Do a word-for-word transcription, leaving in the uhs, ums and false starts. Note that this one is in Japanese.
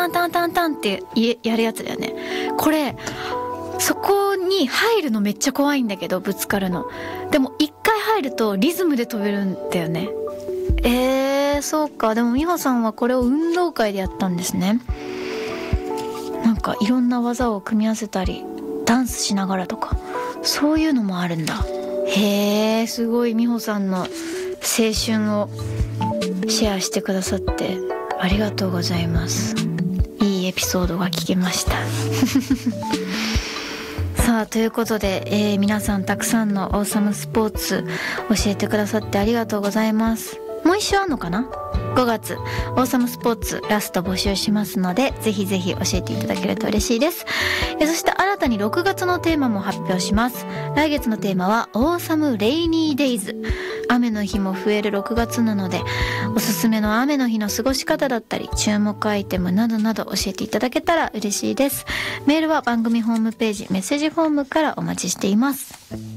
タンタンタンタンってやるやつだよね。これそこに入るのめっちゃ怖いんだけど、ぶつかるの。でも一回入るとリズムで飛べるんだよね。えー、そうか。でも美穂さんはこれを運動会でやったんですね。なんかいろんな技を組み合わせたりダンスしながらとか、そういうのもあるんだ。へー、すごい。美穂さんの青春をシェアしてくださってありがとうございます。いいエピソードが聞けましたさあ、ということで、えー、皆さんたくさんのオーサムスポーツ教えてくださってありがとうございます。もう一週あんのかな。ごがつオーサムスポーツラスト募集しますので、ぜひぜひ教えていただけると嬉しいです。えそして新たにろくがつのテーマも発表します。来月のテーマはオーサムレイニーデイズ。雨の日も増えるろくがつなので、おすすめの雨の日の過ごし方だったり注目アイテムなどなど教えていただけたら嬉しいです。メールは番組ホームページメッセージフォームからお待ちしています。